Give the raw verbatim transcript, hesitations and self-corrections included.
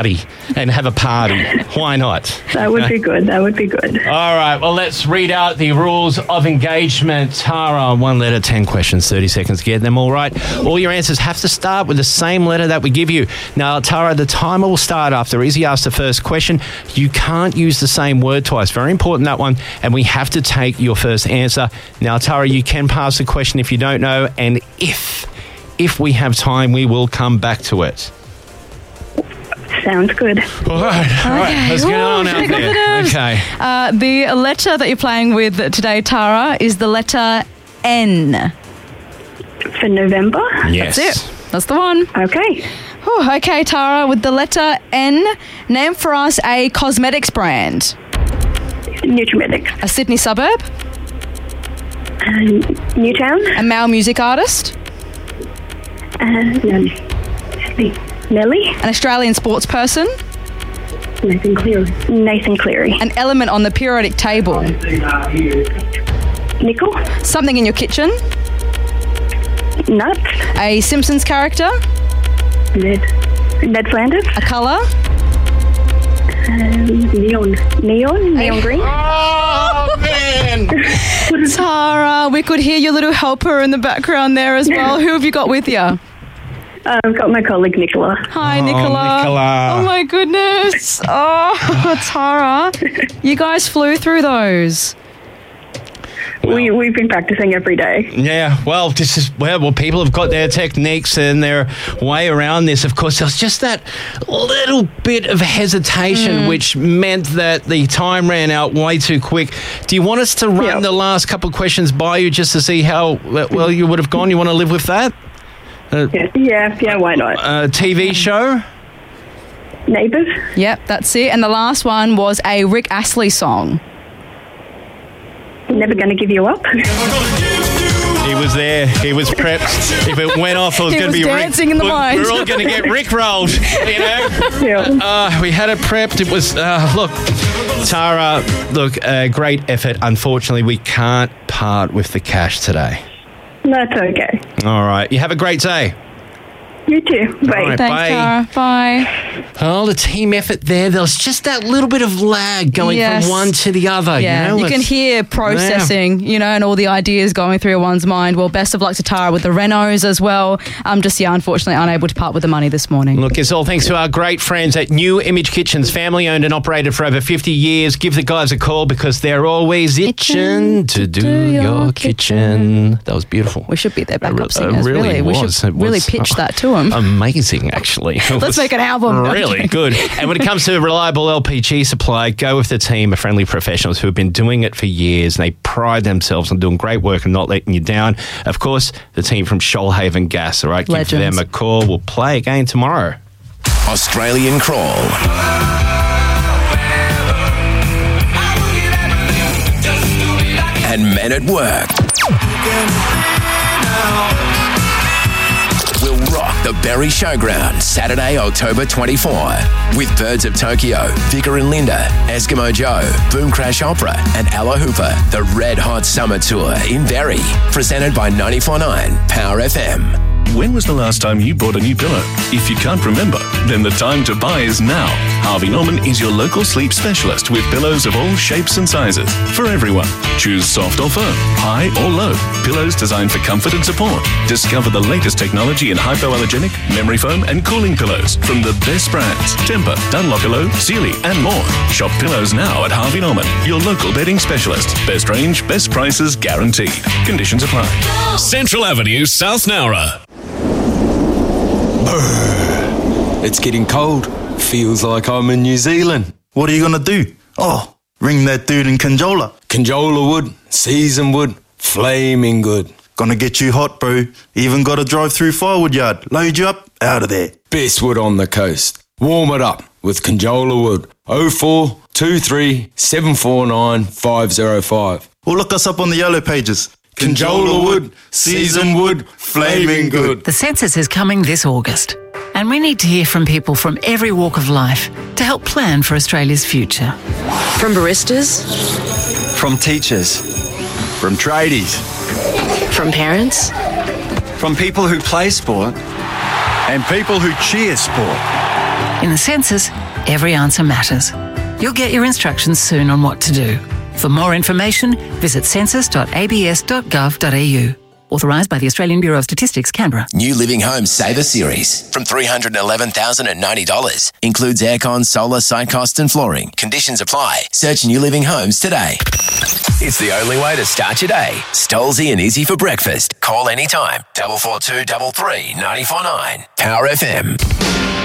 and have a party. Why not? That would be good. That would be good. All right, well, let's read out the rules of engagement. Tara, one letter, ten questions, thirty seconds to get them all right. All your answers have to start with the same letter that we give you. Now, Tara, the timer will start after Izzy asks the first question. You can't use the same word twice. Very important, that one. And we have to take your first answer. Now, Tara, you can pass the question if you don't know, and if, if we have time, we will come back to it. Sounds good. All right, all right. Okay. Let's get Ooh, on out shake off the there. nerves. Okay. Uh, the letter that you're playing with today, Tara, is the letter N. For November? Yes. That's it. That's the one. Okay. Whew, okay, Tara, with the letter N, name for us a cosmetics brand. Nutrimedics. A Sydney suburb. Um, Newtown. A male music artist. Uh, no. Nelly. An Australian sports person. Nathan Cleary. Nathan Cleary. An element on the periodic table. Nickel. Something in your kitchen. Nuts. A Simpsons character. Ned. Ned Flanders. A colour. Um, neon. Neon? Neon green? Oh, man. Tara, we could hear your little helper in the background there as well. Who have you got with you? Uh, I've got my colleague Nicola. Hi, Oh, Nicola. Nicola. Oh, my goodness. Oh, Tara, you guys flew through those. we, we've been practicing every day. Yeah, well, this is well, well, people have got their techniques and their way around this. Of course, there was just that little bit of hesitation, Mm. which meant that the time ran out way too quick. Do you want us to run Yep. the last couple of questions by you just to see how well you would have gone? You want to live with that? Uh, Yeah, yeah, yeah why not? a T V show? Neighbours. Yep, that's it. And the last one was a Rick Astley song. Never Gonna Give You Up. He was there. He was prepped. If it went off, it was He going to was be dancing Rick. in the Look, mind. we're all going to get Rickrolled, you know? Yeah. Uh, we had it prepped. It was, uh, look, Tara, look, uh, great effort. Unfortunately, we can't part with the cash today. That's okay. All right. You have a great day. You too. Bye. All right. Thanks, Bye. Tara. Bye. Oh, the team effort there. There was just that little bit of lag going Yes. from one to the other. Yeah, you, know? you can It's- hear processing, you know, and all the ideas going through one's mind. Well, best of luck to Tara with the renos as well. I'm just, yeah, unfortunately unable to part with the money this morning. Look, it's all thanks to our great friends at New Image Kitchens, family owned and operated for over fifty years. Give the guys a call because they're always itching to do your kitchen. That was beautiful. We should be their It backup re- it singers, really really. We was. should It really was, pitch uh, that to them. Amazing, actually. It Let's was make an album. No, Really I'm good. And when it comes to reliable L P G supply, go with the team of friendly professionals who have been doing it for years. And they pride themselves on doing great work and not letting you down. Of course, the team from Shoalhaven Gas, all right? Give Legends. them a call. We'll play again tomorrow. Australian Crawl. And Men at Work. We'll rock the Berry Showground Saturday, October twenty-fourth with Birds of Tokyo, Vicar and Linda, Eskimo Joe, Boom Crash Opera and Ella Hooper. The Red Hot Summer Tour in Berry. Presented by ninety-four point nine Power F M. When was the last time you bought a new pillow? If you can't remember, then the time to buy is now. Harvey Norman is your local sleep specialist with pillows of all shapes and sizes for everyone. Choose soft or firm, high or low. Pillows designed for comfort and support. Discover the latest technology in hypoallergenic, memory foam and cooling pillows from the best brands. Tempur, Dunlopillow, Sealy and more. Shop pillows now at Harvey Norman, your local bedding specialist. Best range, best prices guaranteed. Conditions apply. Central Avenue, South Nowra. It's getting cold. Feels like I'm in New Zealand. What are you going to do? Oh, ring that dude in Conjola. Conjola wood, seasoned wood, flaming good. Gonna get you hot, bro. Even got a drive-through firewood yard. Load you up, out of there. Best wood on the coast. Warm it up with Conjola wood. oh four two three seven four nine five oh five. Or look us up on the yellow pages. Conjola wood, seasoned wood, flaming good. The census is coming this August, and we need to hear from people from every walk of life to help plan for Australia's future. From baristas, From teachers, from tradies, from parents, from people who play sport, and people who cheer sport. In the census, every answer matters. You'll get your instructions soon on what to do. For more information, visit census dot a b s dot gov dot a u. Authorised by the Australian Bureau of Statistics, Canberra. New Living Homes Saver Series from three hundred eleven thousand ninety dollars. Includes aircon, solar, site cost and flooring. Conditions apply. Search New Living Homes today. It's the only way to start your day. Stolzy and Izzy for breakfast. Call anytime. double four two three three nine four nine. Power F M.